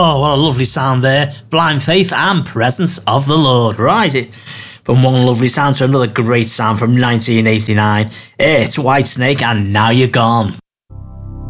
Oh, what a lovely sound there. Blind Faith and Presence of the Lord. Right, from one lovely sound to another great sound from 1989. It's Whitesnake and Now You're Gone.